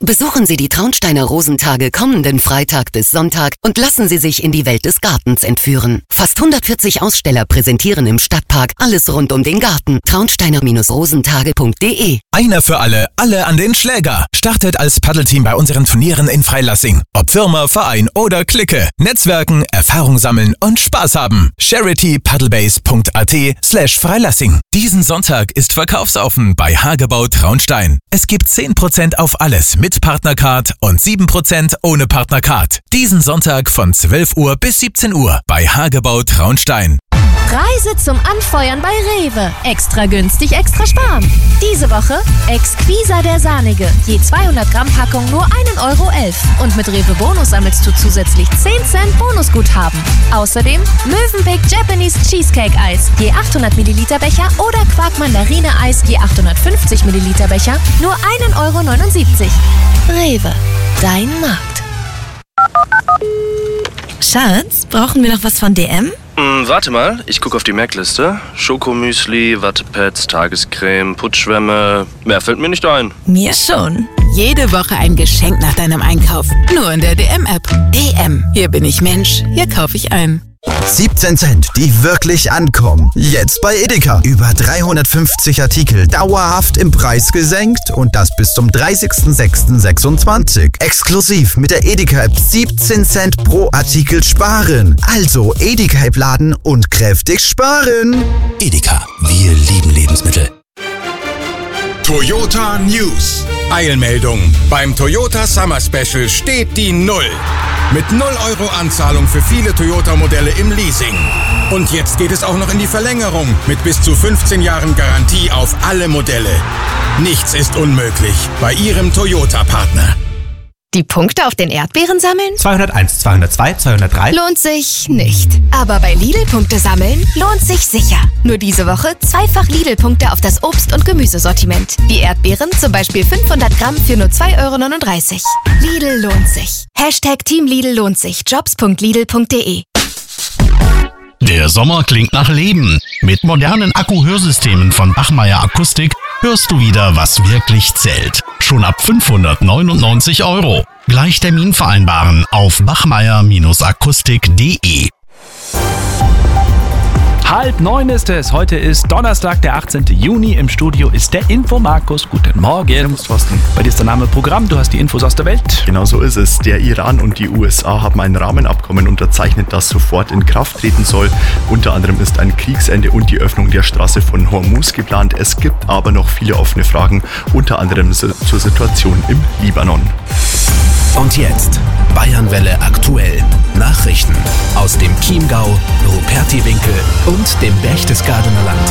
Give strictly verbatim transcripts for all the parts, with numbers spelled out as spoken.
Besuchen Sie die Traunsteiner Rosentage kommenden Freitag bis Sonntag und lassen Sie sich in die Welt des Gartens entführen. Fast hundertvierzig Aussteller präsentieren im Stadtpark alles rund um den Garten. traunsteiner rosentage punkt de. Einer für alle, alle an den Schläger. Startet als Paddelteam bei unseren Turnieren in Freilassing. Ob Firma, Verein oder Clique. Netzwerken, Erfahrung sammeln und Spaß haben. charity paddlebase punkt at slash Freilassing. Diesen Sonntag ist verkaufsoffen bei Hagebau Traunstein. Es gibt zehn Prozent auf alles mit Partnercard und sieben Prozent ohne Partnercard. Diesen Sonntag von zwölf Uhr bis siebzehn Uhr bei Hagebau Traunstein. Preise zum Anfeuern bei Rewe. Extra günstig, extra sparen. Diese Woche Exquisa der Sahnige. Je zweihundert Gramm Packung nur ein Euro elf. Und mit Rewe Bonus sammelst du zusätzlich zehn Cent Bonusguthaben. Außerdem Mövenpick Japanese Cheesecake Eis. Je achthundert Milliliter Becher oder Quark Mandarine Eis. Je achthundertfünfzig Milliliter Becher. Nur ein Euro neunundsiebzig. Rewe. Dein Markt. Schatz, brauchen wir noch was von D M? Hm, warte mal, ich gucke auf die Merkliste. Schokomüsli, Wattepads, Tagescreme, Putzschwämme. Mehr fällt mir nicht ein. Mir schon. Jede Woche ein Geschenk nach deinem Einkauf. Nur in der D M-App. D M. Hier bin ich Mensch. Hier kaufe ich ein. siebzehn Cent, die wirklich ankommen. Jetzt bei Edeka. Über dreihundertfünfzig Artikel dauerhaft im Preis gesenkt und das bis zum dreißigsten sechsten sechsundzwanzig. Exklusiv mit der Edeka-App siebzehn Cent pro Artikel sparen. Also Edeka-App laden und kräftig sparen. Edeka, wir lieben Lebensmittel. Toyota News. Eilmeldung. Beim Toyota Summer Special steht die Null. Mit null Euro Anzahlung für viele Toyota-Modelle im Leasing. Und jetzt geht es auch noch in die Verlängerung mit bis zu fünfzehn Jahren Garantie auf alle Modelle. Nichts ist unmöglich bei Ihrem Toyota-Partner. Die Punkte auf den Erdbeeren sammeln? zweihunderteins, zweihundertzwei, zweihundertdrei. Lohnt sich nicht. Aber bei Lidl-Punkte sammeln lohnt sich sicher. Nur diese Woche zweifach Lidl-Punkte auf das Obst- und Gemüsesortiment. Die Erdbeeren, zum Beispiel fünfhundert Gramm für nur zwei Euro neununddreißig. Lidl lohnt sich. Hashtag Team Lidl lohnt sich. jobs punkt lidl punkt de. Der Sommer klingt nach Leben. Mit modernen Akku-Hörsystemen von Bachmeier Akustik hörst du wieder, was wirklich zählt. Schon ab fünfhundertneunundneunzig Euro. Gleich Termin vereinbaren auf bachmeier akustik punkt de. Halb neun ist es. Heute ist Donnerstag, der achtzehnten Juni. Im Studio ist der Info-Markus. Guten Morgen. Thorsten. Bei dir ist der Name Programm. Du hast die Infos aus der Welt. Genau so ist es. Der Iran und die U S A haben ein Rahmenabkommen unterzeichnet, das sofort in Kraft treten soll. Unter anderem ist ein Kriegsende und die Öffnung der Straße von Hormuz geplant. Es gibt aber noch viele offene Fragen, unter anderem zur Situation im Libanon. Und jetzt Bayernwelle aktuell. Nachrichten aus dem Chiemgau, Rupertiwinkel und dem Berchtesgadener Land.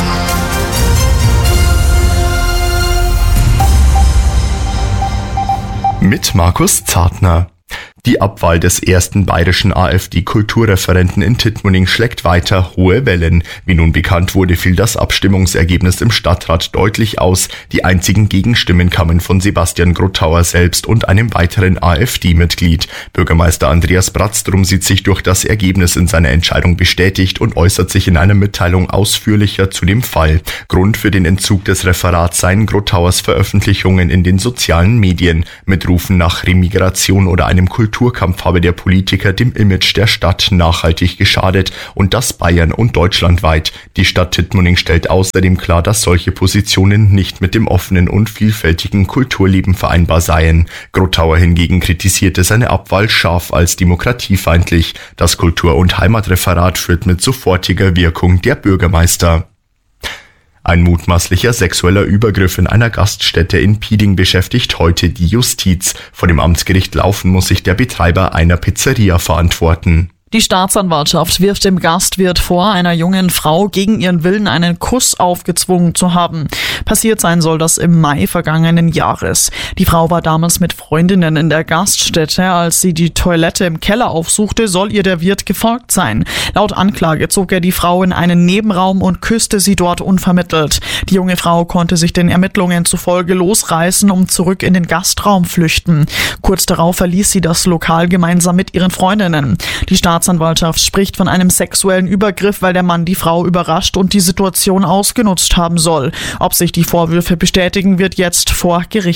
Mit Markus Zartner. Die Abwahl des ersten bayerischen AfD-Kulturreferenten in Tittmoning schlägt weiter hohe Wellen. Wie nun bekannt wurde, fiel das Abstimmungsergebnis im Stadtrat deutlich aus. Die einzigen Gegenstimmen kamen von Sebastian Grottauer selbst und einem weiteren AfD-Mitglied. Bürgermeister Andreas Bratztrum sieht sich durch das Ergebnis in seiner Entscheidung bestätigt und äußert sich in einer Mitteilung ausführlicher zu dem Fall. Grund für den Entzug des Referats seien Grottauers Veröffentlichungen in den sozialen Medien. Mit Rufen nach Remigration oder einem Kultur Kulturkampf habe der Politiker dem Image der Stadt nachhaltig geschadet und das Bayern und deutschlandweit. Die Stadt Tittmoning stellt außerdem klar, dass solche Positionen nicht mit dem offenen und vielfältigen Kulturleben vereinbar seien. Grottauer hingegen kritisierte seine Abwahl scharf als demokratiefeindlich. Das Kultur- und Heimatreferat führt mit sofortiger Wirkung der Bürgermeister. Ein mutmaßlicher sexueller Übergriff in einer Gaststätte in Pieding beschäftigt heute die Justiz. Vor dem Amtsgericht Laufen muss sich der Betreiber einer Pizzeria verantworten. Die Staatsanwaltschaft wirft dem Gastwirt vor, einer jungen Frau gegen ihren Willen einen Kuss aufgezwungen zu haben. Passiert sein soll das im Mai vergangenen Jahres. Die Frau war damals mit Freundinnen in der Gaststätte. Als sie die Toilette im Keller aufsuchte, soll ihr der Wirt gefolgt sein. Laut Anklage zog er die Frau in einen Nebenraum und küsste sie dort unvermittelt. Die junge Frau konnte sich den Ermittlungen zufolge losreißen, um zurück in den Gastraum flüchten. Kurz darauf verließ sie das Lokal gemeinsam mit ihren Freundinnen. Die Staatsanwaltschaft Die Staatsanwaltschaft spricht von einem sexuellen Übergriff, weil der Mann die Frau überrascht und die Situation ausgenutzt haben soll. Ob sich die Vorwürfe bestätigen, wird jetzt vor Gericht verhandelt.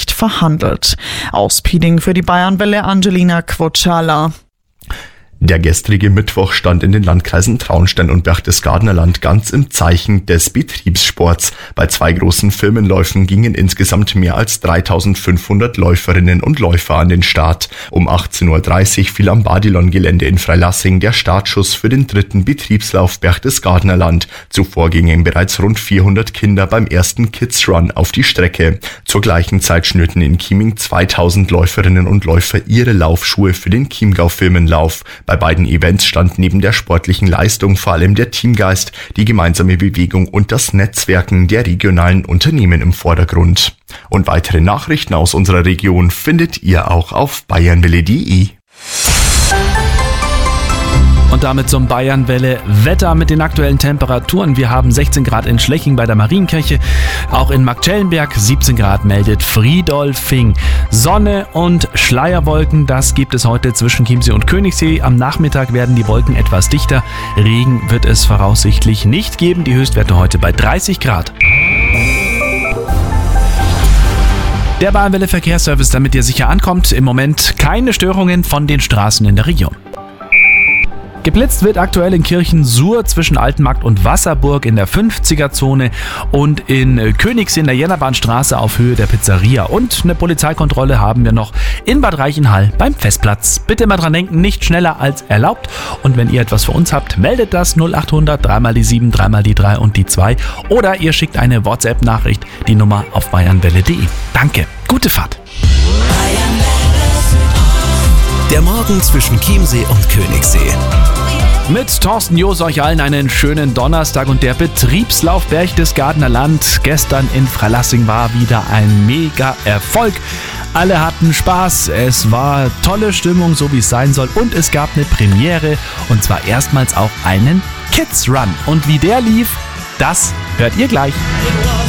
abgehandelt. Aus Piding für die Bayernwelle Angelina Quocciala. Der gestrige Mittwoch stand in den Landkreisen Traunstein und Berchtesgadener Land ganz im Zeichen des Betriebssports. Bei zwei großen Firmenläufen gingen insgesamt mehr als dreitausendfünfhundert Läuferinnen und Läufer an den Start. Um achtzehn Uhr dreißig fiel am Badilon-Gelände in Freilassing der Startschuss für den dritten Betriebslauf Berchtesgadener Land. Zuvor gingen bereits rund vierhundert Kinder beim ersten Kids Run auf die Strecke. Zur gleichen Zeit schnürten in Chieming zweitausend Läuferinnen und Läufer ihre Laufschuhe für den Chiemgau-Firmenlauf. Bei beiden Events stand neben der sportlichen Leistung vor allem der Teamgeist, die gemeinsame Bewegung und das Netzwerken der regionalen Unternehmen im Vordergrund. Und weitere Nachrichten aus unserer Region findet ihr auch auf bayernwelle punkt de. Und damit zum Bayernwelle-Wetter mit den aktuellen Temperaturen. Wir haben sechzehn Grad in Schleching bei der Marienkirche. Auch in Marktschellenberg siebzehn Grad meldet Friedolfing. Sonne und Schleierwolken, das gibt es heute zwischen Chiemsee und Königssee. Am Nachmittag werden die Wolken etwas dichter. Regen wird es voraussichtlich nicht geben. Die Höchstwerte heute bei dreißig Grad. Der Bayernwelle Verkehrsservice, damit ihr sicher ankommt. Im Moment keine Störungen von den Straßen in der Region. Geblitzt wird aktuell in Kirchen-Sur zwischen Altenmarkt und Wasserburg in der fünfziger-Zone und in Königssee in der Jennerbahnstraße auf Höhe der Pizzeria. Und eine Polizeikontrolle haben wir noch in Bad Reichenhall beim Festplatz. Bitte mal dran denken, nicht schneller als erlaubt. Und wenn ihr etwas für uns habt, meldet das null achthundert, drei mal die sieben, drei mal die drei und die zwei. Oder ihr schickt eine WhatsApp-Nachricht, die Nummer auf bayernwelle punkt de. Danke, gute Fahrt. Der Morgen zwischen Chiemsee und Königssee. Mit Thorsten Joos euch allen einen schönen Donnerstag und der Betriebslauf Berchtesgadener Land gestern in Freilassing war wieder ein mega Erfolg. Alle hatten Spaß, es war tolle Stimmung, so wie es sein soll und es gab eine Premiere und zwar erstmals auch einen Kids Run. Und wie der lief, das hört ihr gleich.